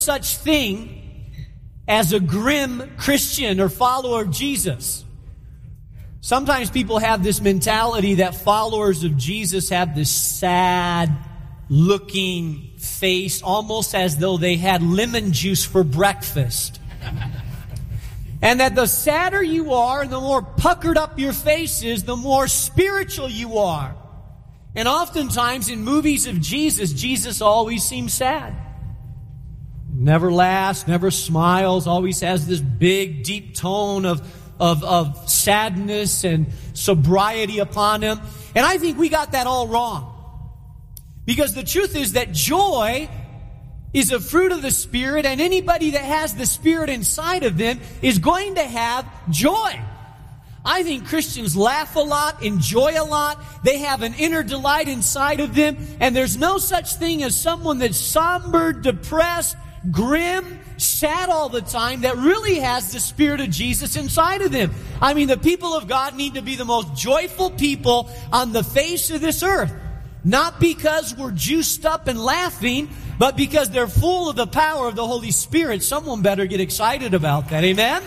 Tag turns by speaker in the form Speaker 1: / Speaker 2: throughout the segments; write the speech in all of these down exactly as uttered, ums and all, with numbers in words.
Speaker 1: such thing as a grim Christian or follower of Jesus. Sometimes people have this mentality that followers of Jesus have this sad-looking face, almost as though they had lemon juice for breakfast. And that the sadder you are and the more puckered up your face is, the more spiritual you are. And oftentimes in movies of Jesus, Jesus always seems sad. Never laughs, never smiles, always has this big, deep tone of, of, of sadness and sobriety upon him. And I think we got that all wrong. Because the truth is that joy is a fruit of the Spirit, and anybody that has the Spirit inside of them is going to have joy. I think Christians laugh a lot, enjoy a lot. They have an inner delight inside of them, and there's no such thing as someone that's somber, depressed, grim, sad all the time that really has the Spirit of Jesus inside of them. I mean, the people of God need to be the most joyful people on the face of this earth. Not because we're juiced up and laughing, but because they're full of the power of the Holy Spirit. Someone better get excited about that. Amen?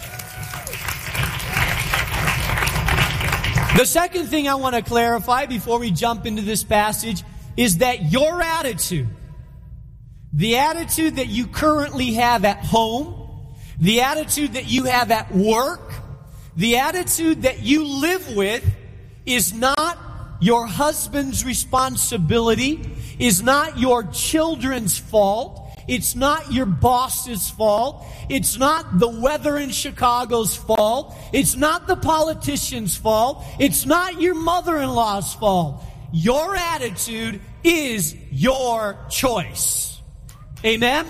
Speaker 1: The second thing I want to clarify before we jump into this passage is that your attitude, the attitude that you currently have at home, the attitude that you have at work, the attitude that you live with is not your husband's responsibility, is not your children's fault. It's not your boss's fault. It's not the weather in Chicago's fault. It's not the politician's fault. It's not your mother-in-law's fault. Your attitude is your choice. Amen?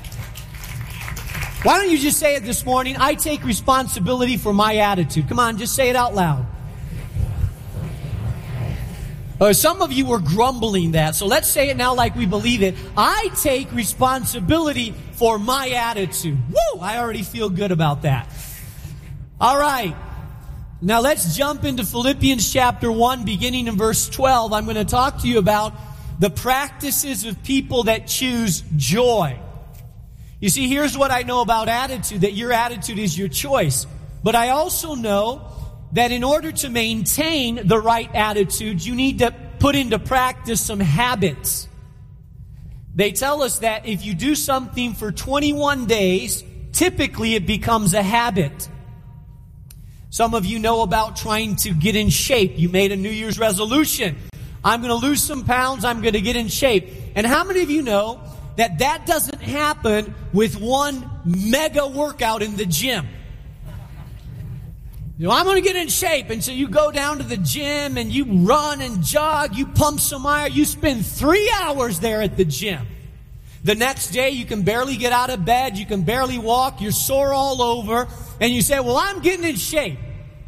Speaker 1: Why don't you just say it this morning? I take responsibility for my attitude. Come on, just say it out loud. Uh, some of you were grumbling that, so let's say it now like we believe it. I take responsibility for my attitude. Woo! I already feel good about that. All right. Now let's jump into Philippians chapter one, beginning in verse twelve. I'm going to talk to you about the practices of people that choose joy. You see, here's what I know about attitude, that your attitude is your choice. But I also know that in order to maintain the right attitude, you need to put into practice some habits. They tell us that if you do something for twenty-one days, typically it becomes a habit. Some of you know about trying to get in shape. You made a New Year's resolution. I'm going to lose some pounds. I'm going to get in shape. And how many of you know that that doesn't happen with one mega workout in the gym? You know, I'm going to get in shape. And so you go down to the gym and you run and jog. You pump some iron. You spend three hours there at the gym. The next day you can barely get out of bed. You can barely walk. You're sore all over. And you say, well, I'm getting in shape.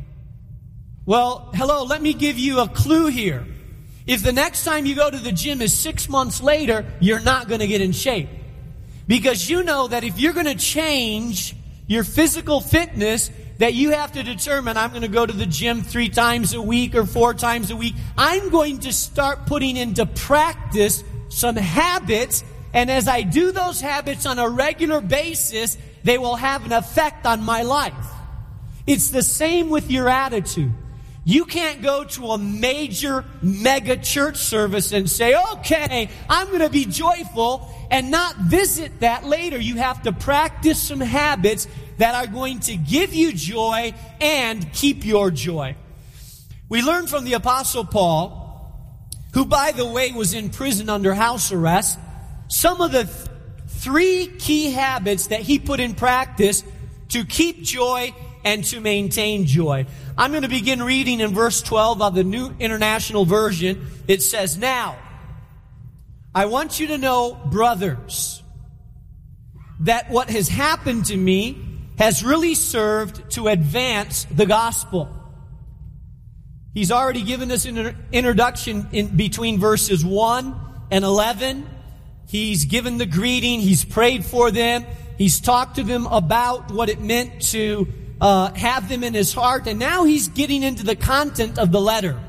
Speaker 1: Well, hello, let me give you a clue here. If the next time you go to the gym is six months later, you're not going to get in shape. Because you know that if you're going to change your physical fitness, that you have to determine, I'm going to go to the gym three times a week or four times a week. I'm going to start putting into practice some habits. And as I do those habits on a regular basis, they will have an effect on my life. It's the same with your attitude. You can't go to a major mega church service and say, okay, I'm going to be joyful, and not visit that later. You have to practice some habits that are going to give you joy and keep your joy. We learn from the Apostle Paul, who, by the way, was in prison under house arrest, some of the th- three key habits that he put in practice to keep joy and to maintain joy. I'm going to begin reading in verse twelve of the New International Version. It says, now, I want you to know, brothers, that what has happened to me has really served to advance the gospel. He's already given us an introduction in between verses one and eleven. He's given the greeting. He's prayed for them. He's talked to them about what it meant to uh, have them in his heart. And now he's getting into the content of the letter.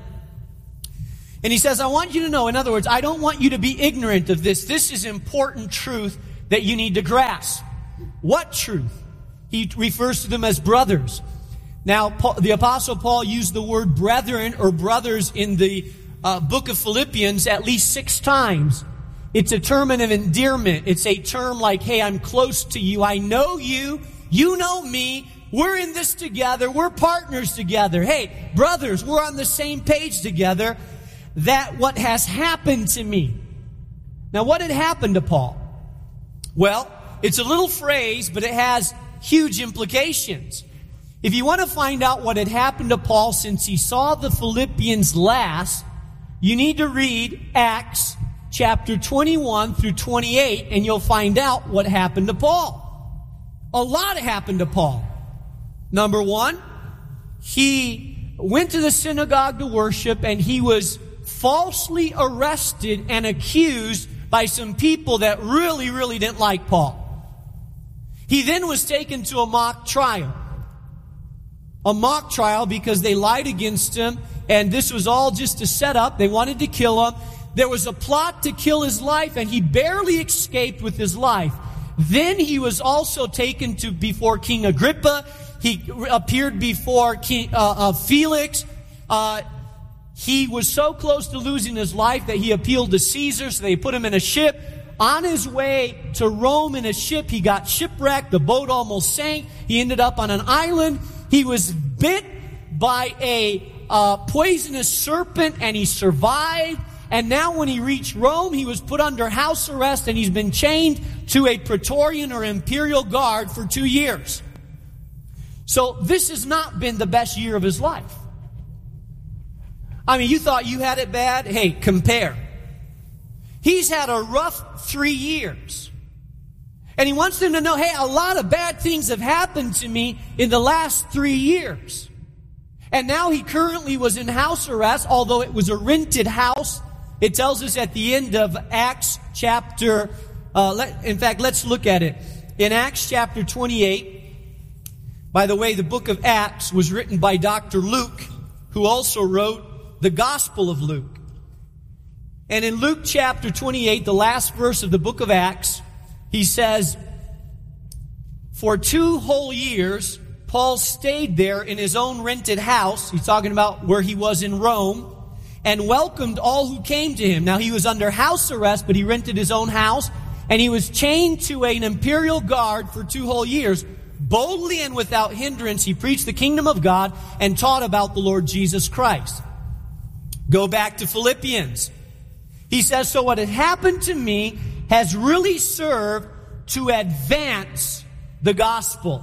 Speaker 1: And he says, I want you to know, in other words, I don't want you to be ignorant of this. This is important truth that you need to grasp. What truth? He refers to them as brothers. Now, Paul, the Apostle Paul used the word brethren or brothers in the uh, book of Philippians at least six times. It's a term of endearment. It's a term like, hey, I'm close to you. I know you. You know me. We're in this together. We're partners together. Hey, brothers, we're on the same page together. That what has happened to me. Now, what had happened to Paul? Well, it's a little phrase, but it has huge implications. If you want to find out what had happened to Paul since he saw the Philippians last, you need to read Acts chapter twenty-one through twenty-eight, and you'll find out what happened to Paul. A lot happened to Paul. Number one, he went to the synagogue to worship, and he was falsely arrested and accused by some people that really, really didn't like Paul. He then was taken to a mock trial. A mock trial because they lied against him, and this was all just a setup. They wanted to kill him. There was a plot to kill his life, and he barely escaped with his life. Then he was also taken to before King Agrippa. He appeared before King uh, uh, Felix. Uh, he was so close to losing his life that he appealed to Caesar, so they put him in a ship. On his way to Rome in a ship, he got shipwrecked. The boat almost sank. He ended up on an island. He was bit by a uh, poisonous serpent, and he survived. And now when he reached Rome, he was put under house arrest, and he's been chained to a Praetorian or imperial guard for two years. So this has not been the best year of his life. I mean, you thought you had it bad? Hey, compare. He's had a rough three years. And he wants them to know, hey, a lot of bad things have happened to me in the last three years. And now he currently was in house arrest, although it was a rented house. It tells us at the end of Acts chapter, uh, let, in fact, let's look at it. In Acts chapter twenty-eight, by the way, the book of Acts was written by Doctor Luke, who also wrote the Gospel of Luke. And in Luke chapter twenty-eight, the last verse of the book of Acts, he says, for two whole years, Paul stayed there in his own rented house. He's talking about where he was in Rome, and welcomed all who came to him. Now, he was under house arrest, but he rented his own house, and he was chained to an imperial guard for two whole years. Boldly and without hindrance, he preached the kingdom of God and taught about the Lord Jesus Christ. Go back to Philippians. He says, so what had happened to me has really served to advance the gospel.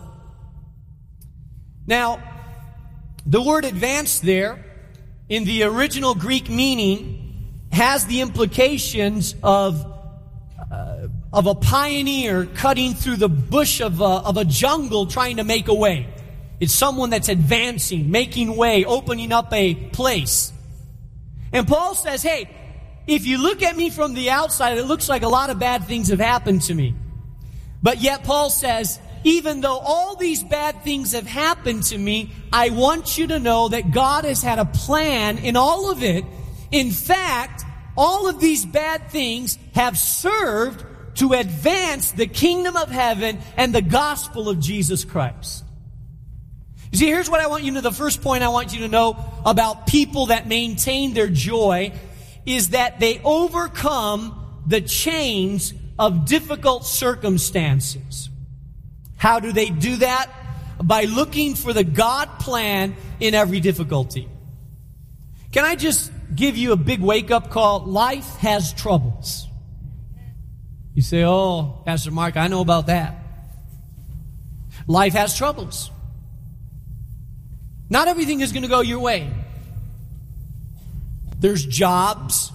Speaker 1: Now, the word advance there, in the original Greek meaning, has the implications of, uh, of a pioneer cutting through the bush of a, of a jungle trying to make a way. It's someone that's advancing, making way, opening up a place. And Paul says, hey, if you look at me from the outside, it looks like a lot of bad things have happened to me. But yet Paul says, even though all these bad things have happened to me, I want you to know that God has had a plan in all of it. In fact, all of these bad things have served to advance the kingdom of heaven and the gospel of Jesus Christ. You see, here's what I want you to know. The first point I want you to know about people that maintain their joy is that they overcome the chains of difficult circumstances. How do they do that? By looking for the God plan in every difficulty. Can I just give you a big wake-up call? Life has troubles. You say, oh, Pastor Mark, I know about that. Life has troubles. Not everything is going to go your way. There's jobs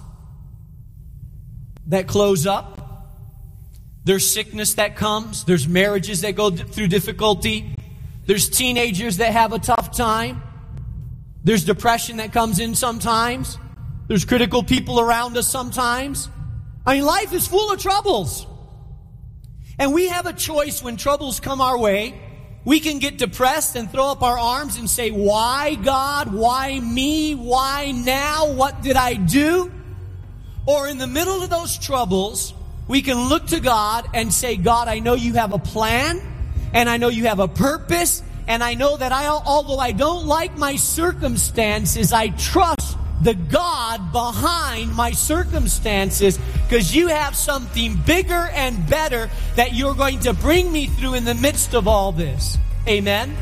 Speaker 1: that close up. There's sickness that comes. There's marriages that go through difficulty. There's teenagers that have a tough time. There's depression that comes in sometimes. There's critical people around us sometimes. I mean, life is full of troubles. And we have a choice when troubles come our way. We can get depressed and throw up our arms and say, why, God? Why me? Why now? What did I do? Or in the middle of those troubles, we can look to God and say, God, I know you have a plan, and I know you have a purpose, and I know that I, although I don't like my circumstances, I trust the God behind my circumstances, because you have something bigger and better that you're going to bring me through in the midst of all this. Amen?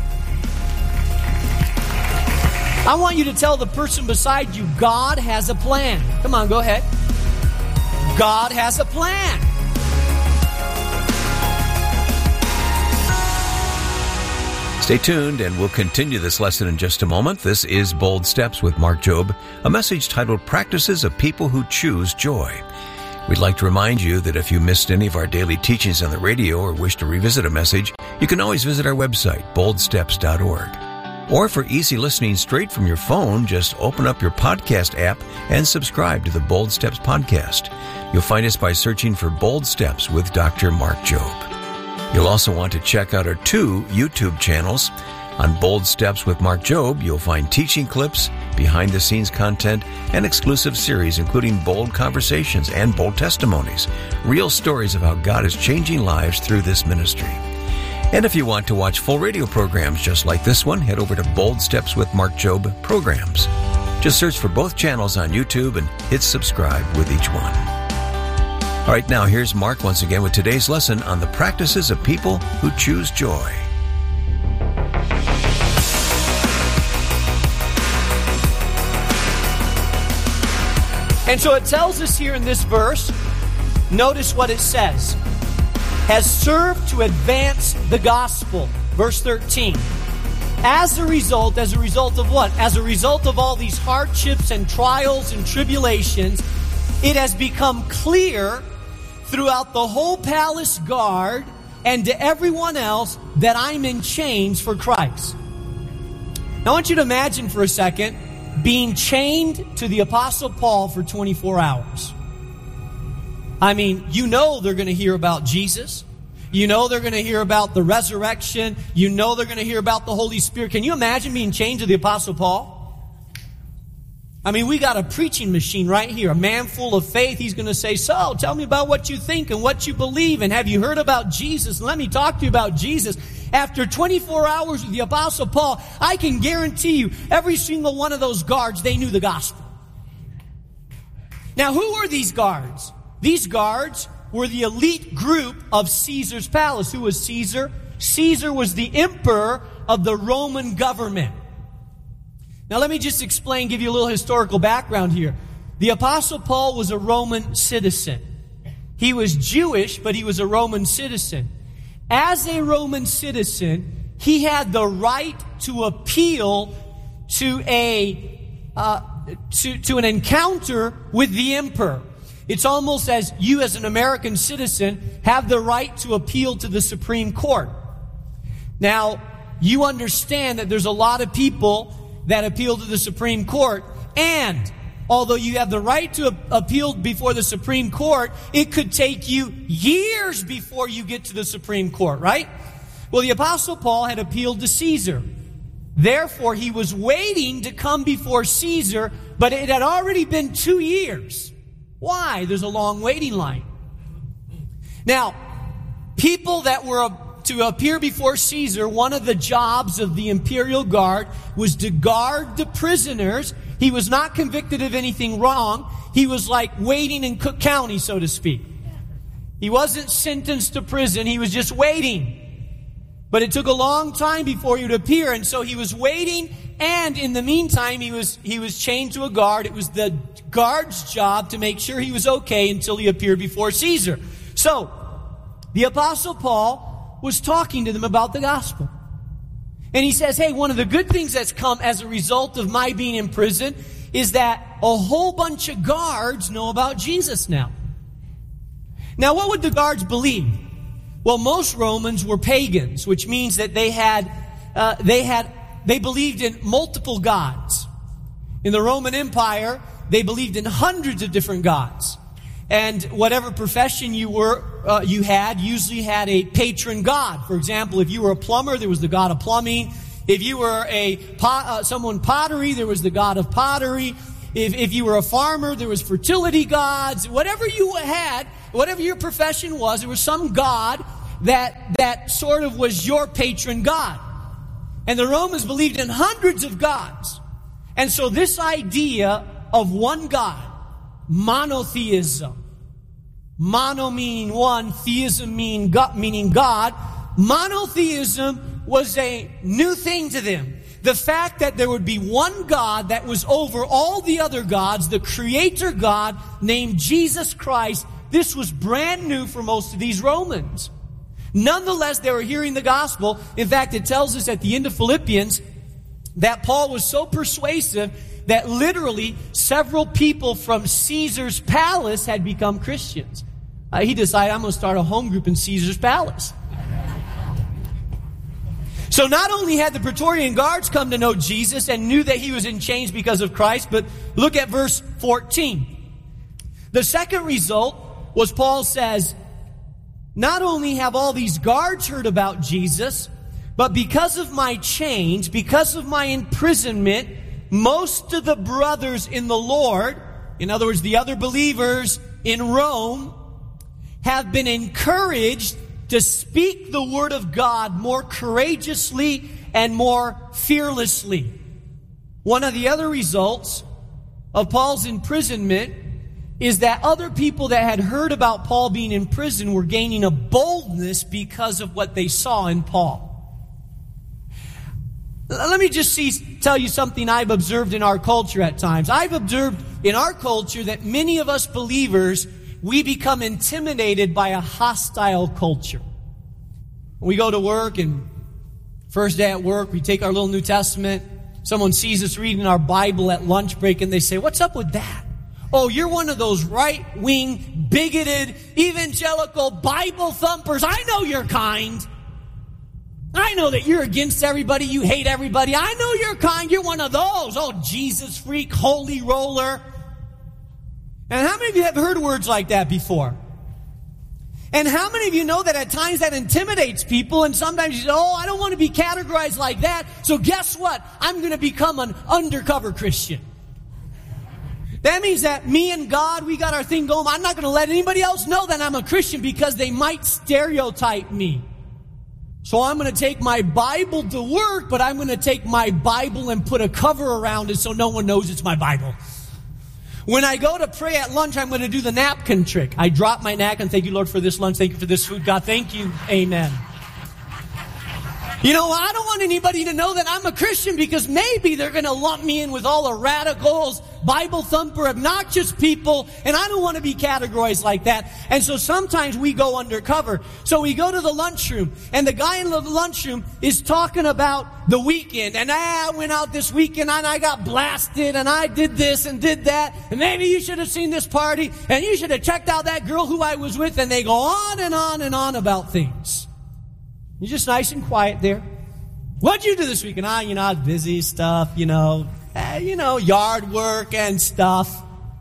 Speaker 1: I want you to tell the person beside you, God has a plan. Come on, go ahead. God has a plan.
Speaker 2: Stay tuned, and we'll continue this lesson in just a moment. This is Bold Steps with Mark Jobe, a message titled Practices of People Who Choose Joy. We'd like to remind you that if you missed any of our daily teachings on the radio or wish to revisit a message, you can always visit our website, bold steps dot org. Or for easy listening straight from your phone, just open up your podcast app and subscribe to the Bold Steps podcast. You'll find us by searching for Bold Steps with Doctor Mark Jobe. You'll also want to check out our two YouTube channels. On Bold Steps with Mark Jobe, you'll find teaching clips, behind-the-scenes content, and exclusive series, including bold conversations and bold testimonies, real stories of how God is changing lives through this ministry. And if you want to watch full radio programs just like this one, head over to Bold Steps with Mark Jobe programs. Just search for both channels on YouTube and hit subscribe with each one. All right, now here's Mark once again with today's lesson on the practices of people who choose joy.
Speaker 1: And so it tells us here in this verse, notice what it says, has served to advance the gospel. Verse thirteen. As a result, as a result of what? As a result of all these hardships and trials and tribulations, it has become clear throughout the whole palace guard and to everyone else that I'm in chains for Christ. Now I want you to imagine for a second being chained to the Apostle Paul for twenty-four hours. I mean, you know they're going to hear about Jesus. You know they're going to hear about the resurrection. You know they're going to hear about the Holy Spirit. Can you imagine being chained to the Apostle Paul? I mean, we got a preaching machine right here, a man full of faith. He's going to say, so, tell me about what you think and what you believe, and have you heard about Jesus? And let me talk to you about Jesus. After twenty-four hours with the Apostle Paul, I can guarantee you, every single one of those guards, they knew the gospel. Now, who were these guards? These guards were the elite group of Caesar's palace. Who was Caesar? Caesar was the emperor of the Roman government. Now let me just explain, give you a little historical background here. The Apostle Paul was a Roman citizen. He was Jewish, but he was a Roman citizen. As a Roman citizen, he had the right to appeal to a uh, to, to an encounter with the emperor. It's almost as you as an American citizen have the right to appeal to the Supreme Court. Now, you understand that there's a lot of people that appeal to the Supreme Court, and although you have the right to appeal before the Supreme Court, it could take you years before you get to the Supreme Court, right? Well, the Apostle Paul had appealed to Caesar. Therefore, he was waiting to come before Caesar, but it had already been two years. Why? There's a long waiting line. Now, people that were to appear before Caesar, one of the jobs of the imperial guard was to guard the prisoners. He was not convicted of anything wrong. He was like waiting in Cook County, so to speak. He wasn't sentenced to prison. He was just waiting. But it took a long time before he would appear, and so he was waiting, and in the meantime, he was he was chained to a guard. It was the guard's job to make sure he was okay until he appeared before Caesar. So, the Apostle Paul was talking to them about the gospel. And he says, hey, one of the good things that's come as a result of my being in prison is that a whole bunch of guards know about Jesus now. Now, what would the guards believe? Well, most Romans were pagans, which means that they had, uh, they had, they believed in multiple gods. In the Roman Empire, they believed in hundreds of different gods. And whatever profession you were, uh, you had, usually had a patron god. For example, if you were a plumber, there was the god of plumbing. If you were a pot, uh, someone pottery, there was the god of pottery. If, if you were a farmer, there was fertility gods. Whatever you had, whatever your profession was, there was some god that, that sort of was your patron god. And the Romans believed in hundreds of gods. And so this idea of one God, monotheism, mono meaning one, theism meaning God, meaning God, monotheism was a new thing to them. The fact that there would be one God that was over all the other gods, the creator God named Jesus Christ, this was brand new for most of these Romans. Nonetheless, they were hearing the gospel. In fact, it tells us at the end of Philippians that Paul was so persuasive that literally several people from Caesar's palace had become Christians. Uh, he decided, I'm going to start a home group in Caesar's palace. So not only had the Praetorian Guards come to know Jesus and knew that he was in chains because of Christ, but look at verse fourteen. The second result was Paul says, not only have all these guards heard about Jesus, but because of my chains, because of my imprisonment, most of the brothers in the Lord, in other words, the other believers in Rome, have been encouraged to speak the word of God more courageously and more fearlessly. One of the other results of Paul's imprisonment is that other people that had heard about Paul being in prison were gaining a boldness because of what they saw in Paul. Let me just see, tell you something I've observed in our culture at times. I've observed in our culture that many of us believers, we become intimidated by a hostile culture. We go to work, and first day at work, we take our little New Testament. Someone sees us reading our Bible at lunch break, and they say, "What's up with that? Oh, you're one of those right-wing, bigoted, evangelical Bible thumpers. I know your kind. I know that you're against everybody. You hate everybody. I know your kind. You're one of those. Oh, Jesus freak, holy roller." And how many of you have heard words like that before? And how many of you know that at times that intimidates people, and sometimes you say, "Oh, I don't want to be categorized like that, so guess what? I'm going to become an undercover Christian." That means that me and God, we got our thing going. I'm not going to let anybody else know that I'm a Christian because they might stereotype me. So I'm going to take my Bible to work, but I'm going to take my Bible and put a cover around it so no one knows it's my Bible. When I go to pray at lunch, I'm going to do the napkin trick. I drop my napkin. Thank you, Lord, for this lunch. Thank you for this food. God, thank you. Amen. You know, I don't want anybody to know that I'm a Christian because maybe they're going to lump me in with all the radicals, Bible thumper, obnoxious people, and I don't want to be categorized like that. And so sometimes we go undercover. So we go to the lunchroom, and the guy in the lunchroom is talking about the weekend. And I went out this weekend, and I got blasted, and I did this and did that, and maybe you should have seen this party, and you should have checked out that girl who I was with, and they go on and on and on about things. You're just nice and quiet there. What'd you do this weekend? Ah, you know, I was busy, stuff, you know, eh, you know, yard work and stuff.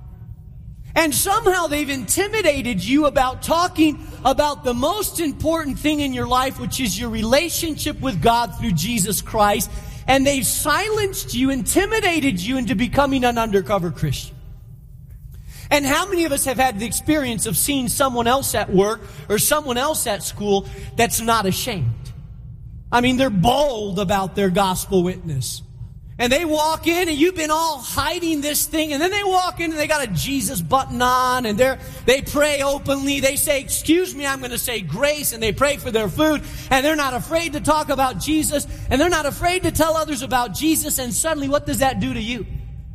Speaker 1: And somehow they've intimidated you about talking about the most important thing in your life, which is your relationship with God through Jesus Christ. And they've silenced you, intimidated you into becoming an undercover Christian. And how many of us have had the experience of seeing someone else at work or someone else at school that's not ashamed? I mean, they're bold about their gospel witness. And they walk in and you've been all hiding this thing, and then they walk in and they got a Jesus button on, and they're, they pray openly. They say, "Excuse me, I'm going to say grace," and they pray for their food, and they're not afraid to talk about Jesus, and they're not afraid to tell others about Jesus, and suddenly what does that do to you?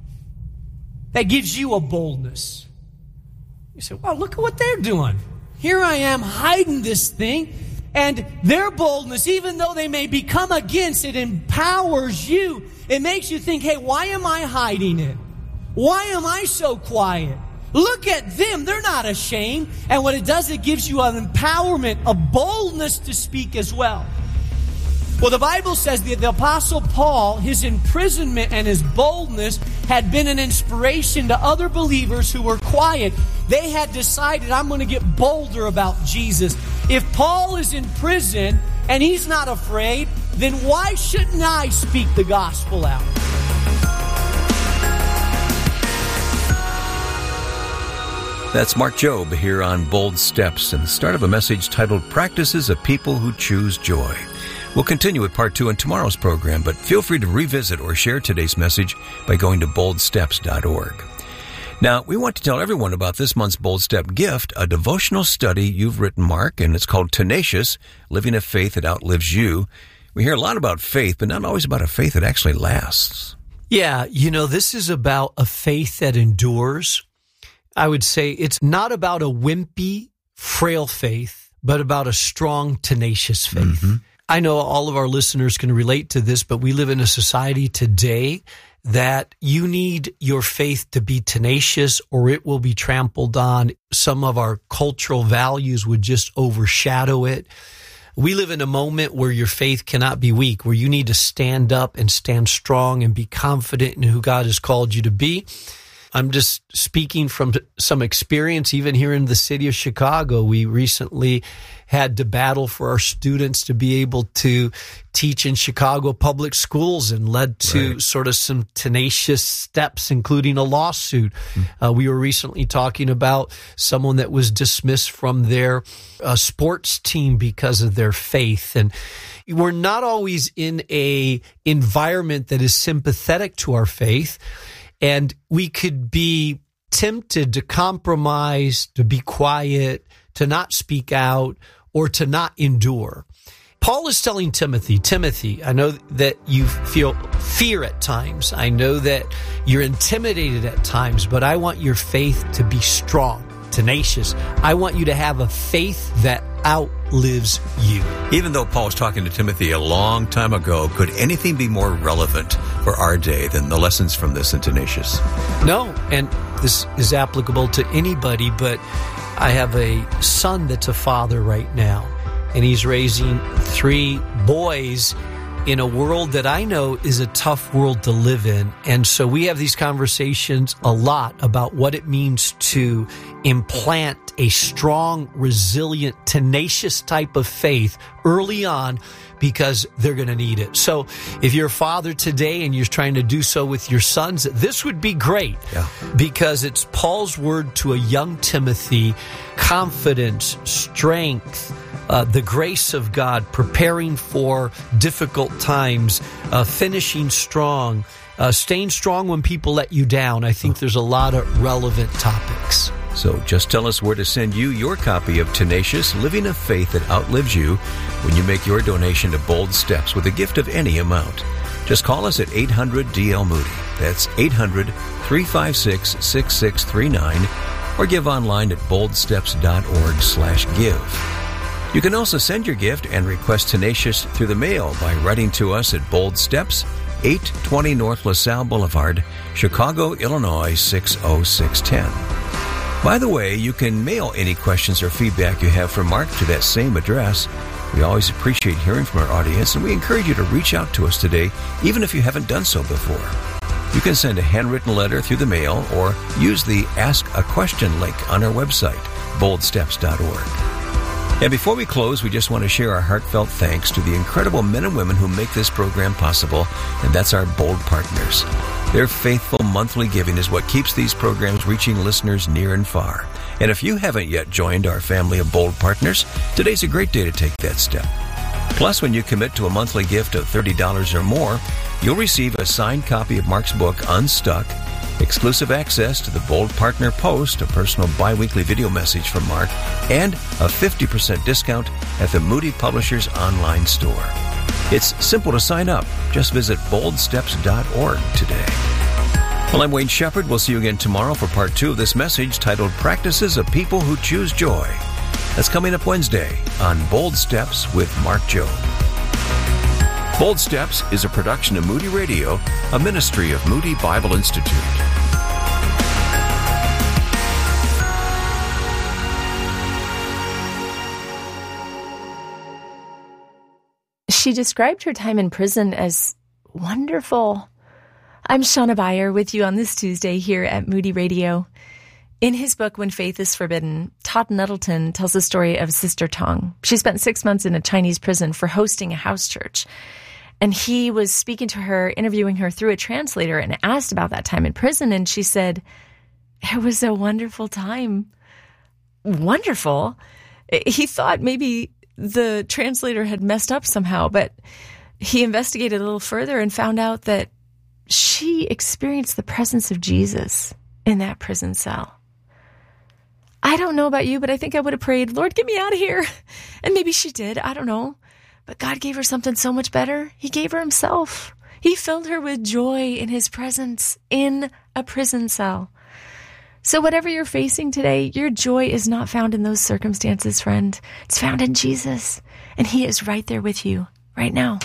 Speaker 1: That gives you a boldness. You say, "Wow, look at what they're doing. Here I am hiding this thing." And their boldness, even though they may become against it, empowers you. It makes you think, hey, why am I hiding it? Why am I so quiet? Look at them. They're not ashamed. And what it does, it gives you an empowerment, a boldness to speak as well. Well, the Bible says that the Apostle Paul, his imprisonment and his boldness had been an inspiration to other believers who were quiet. They had decided, I'm going to get bolder about Jesus. If Paul is in prison and he's not afraid, then why shouldn't I speak the gospel out?
Speaker 2: That's Mark Jobe here on Bold Steps and the start of a message titled Practices of People Who Choose Joy. We'll continue with part two in tomorrow's program, but feel free to revisit or share today's message by going to bold steps dot org. Now, we want to tell everyone about this month's Bold Step gift, a devotional study you've written, Mark, and it's called Tenacious, Living a Faith That Outlives You. We hear a lot about faith, but not always about a faith that actually lasts.
Speaker 1: Yeah, you know, this is about a faith that endures. I would say it's not about a wimpy, frail faith, but about a strong, tenacious faith. Mm-hmm. I know all of our listeners can relate to this, but we live in a society today that you need your faith to be tenacious or it will be trampled on. Some of our cultural values would just overshadow it. We live in a moment where your faith cannot be weak, where you need to stand up and stand strong and be confident in who God has called you to be. I'm just speaking from some experience, even here in the city of Chicago. We recently had to battle for our students to be able to teach in Chicago public schools and led to right. sort of some tenacious steps, including a lawsuit. Mm-hmm. Uh, we were recently talking about someone that was dismissed from their uh, sports team because of their faith. And we're not always in a environment that is sympathetic to our faith. And we could be tempted to compromise, to be quiet, to not speak out, or to not endure. Paul is telling Timothy, Timothy, I know that you feel fear at times. I know that you're intimidated at times, but I want your faith to be strong, tenacious. I want you to have a faith that outlives you.
Speaker 2: Even though Paul was talking to Timothy a long time ago, could anything be more relevant for our day than the lessons from this in Tenacious?
Speaker 1: No, and this is applicable to anybody, but I have a son that's a father right now, and he's raising three boys in a world that I know is a tough world to live in. And so we have these conversations a lot about what it means to implant a strong, resilient, tenacious type of faith early on, because they're going to need it. So if you're a father today and you're trying to do so with your sons, this would be great yeah. because it's Paul's word to a young Timothy, confidence, strength, Uh, the grace of God, preparing for difficult times, uh, finishing strong, uh, staying strong when people let you down. I think there's a lot of relevant topics.
Speaker 2: So just tell us where to send you your copy of Tenacious, Living a Faith That Outlives You when you make your donation to Bold Steps with a gift of any amount. Just call us at eight hundred D L Moody. That's eight hundred, three five six, six six three nine or give online at boldsteps.org slash give. You can also send your gift and request Tenacious through the mail by writing to us at Bold Steps, eight twenty North LaSalle Boulevard, Chicago, Illinois, six oh six one oh. By the way, you can mail any questions or feedback you have for Mark to that same address. We always appreciate hearing from our audience, and we encourage you to reach out to us today, even if you haven't done so before. You can send a handwritten letter through the mail or use the Ask a Question link on our website, bold steps dot org. And before we close, we just want to share our heartfelt thanks to the incredible men and women who make this program possible, and that's our Bold Partners. Their faithful monthly giving is what keeps these programs reaching listeners near and far. And if you haven't yet joined our family of Bold Partners, today's a great day to take that step. Plus, when you commit to a monthly gift of thirty dollars or more, you'll receive a signed copy of Mark's book, Unstuck, exclusive access to the Bold Partner Post, a personal bi-weekly video message from Mark, and a fifty percent discount at the Moody Publishers online store. It's simple to sign up. Just visit bold steps dot org today. Well, I'm Wayne Shepherd. We'll see you again tomorrow for part two of this message titled Practices of People Who Choose Joy. That's coming up Wednesday on Bold Steps with Mark Jobe. Bold Steps is a production of Moody Radio, a ministry of Moody Bible Institute.
Speaker 3: She described her time in prison as wonderful. I'm Shauna Beyer with you on this Tuesday here at Moody Radio. In his book, When Faith is Forbidden, Todd Nettleton tells the story of Sister Tong. She spent six months in a Chinese prison for hosting a house church. And he was speaking to her, interviewing her through a translator, and asked about that time in prison. And she said, "It was a wonderful time. wonderful. He thought maybe the translator had messed up somehow, but he investigated a little further and found out that she experienced the presence of Jesus in that prison cell. I don't know about you, but I think I would have prayed, Lord, get me out of here. And maybe she did. I don't know. But God gave her something so much better. He gave her himself. He filled her with joy in his presence in a prison cell. So whatever you're facing today, your joy is not found in those circumstances, friend. It's found in Jesus. And he is right there with you right now.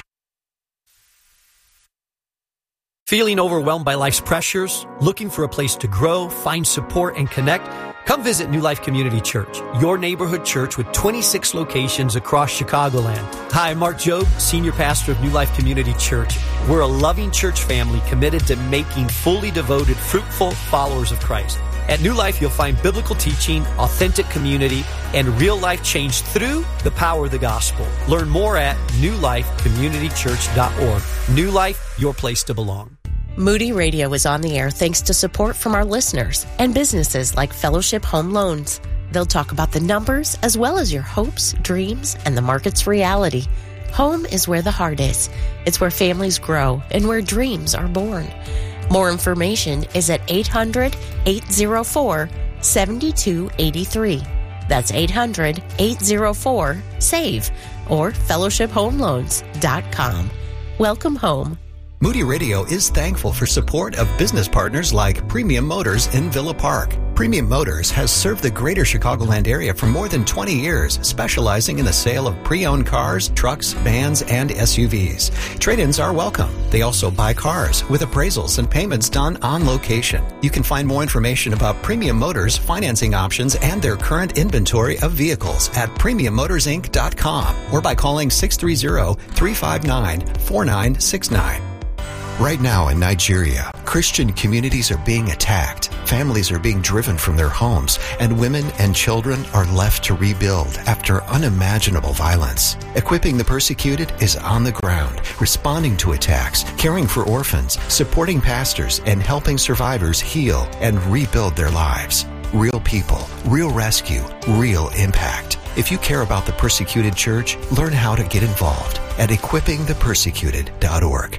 Speaker 1: Feeling overwhelmed by life's pressures? Looking for a place to grow, find support, and connect? Come visit New Life Community Church, your neighborhood church with twenty-six locations across Chicagoland. Hi, I'm Mark Jobe, Senior Pastor of New Life Community Church. We're a loving church family committed to making fully devoted, fruitful followers of Christ. At New Life, you'll find biblical teaching, authentic community, and real life change through the power of the gospel. Learn more at new life community church dot org. New Life, your place to belong.
Speaker 4: Moody Radio is on the air thanks to support from our listeners and businesses like Fellowship Home Loans. They'll talk about the numbers as well as your hopes, dreams, and the market's reality. Home is where the heart is. It's where families grow and where dreams are born. More information is at eight hundred, eight oh four, seven two eight three. That's eight hundred, eight oh four, SAVE or fellowship home loans dot com. Welcome home.
Speaker 5: Moody Radio is thankful for support of business partners like Premium Motors in Villa Park. Premium Motors has served the greater Chicagoland area for more than twenty years, specializing in the sale of pre-owned cars, trucks, vans, and S U Vs. Trade-ins are welcome. They also buy cars with appraisals and payments done on location. You can find more information about Premium Motors financing options and their current inventory of vehicles at premium motors inc dot com or by calling six three zero, three five nine, four nine six nine. Right now in Nigeria, Christian communities are being attacked, families are being driven from their homes, and women and children are left to rebuild after unimaginable violence. Equipping the Persecuted is on the ground, responding to attacks, caring for orphans, supporting pastors, and helping survivors heal and rebuild their lives. Real people, real rescue, real impact. If you care about the Persecuted Church, learn how to get involved at equipping the persecuted dot org.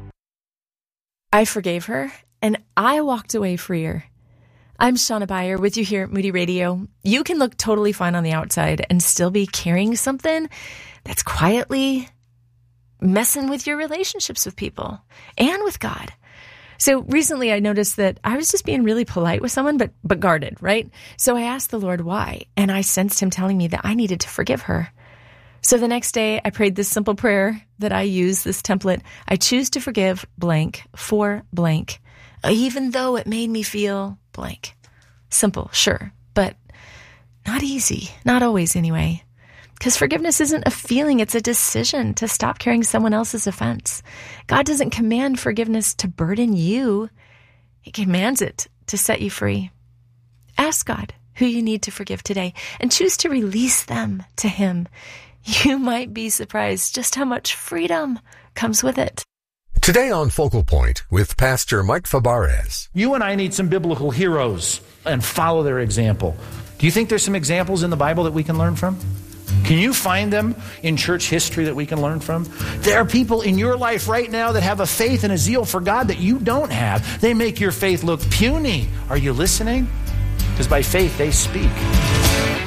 Speaker 3: I forgave her, and I walked away freer. I'm Shauna Beyer with you here at Moody Radio. You can look totally fine on the outside and still be carrying something that's quietly messing with your relationships with people and with God. So recently I noticed that I was just being really polite with someone, but but guarded, right? So I asked the Lord why, and I sensed him telling me that I needed to forgive her. So the next day, I prayed this simple prayer that I use, this template. I choose to forgive blank for blank, even though it made me feel blank. Simple, sure, but not easy. Not always, anyway. Because forgiveness isn't a feeling, it's a decision to stop carrying someone else's offense. God doesn't command forgiveness to burden you. He commands it to set you free. Ask God who you need to forgive today and choose to release them to him. You might be surprised just how much freedom comes with it.
Speaker 6: Today on Focal Point with Pastor Mike Fabarez.
Speaker 7: You and I need some biblical heroes and follow their example. Do you think there's some examples in the Bible that we can learn from? Can you find them in church history that we can learn from? There are people in your life right now that have a faith and a zeal for God that you don't have. They make your faith look puny. Are you listening? Because by faith they speak.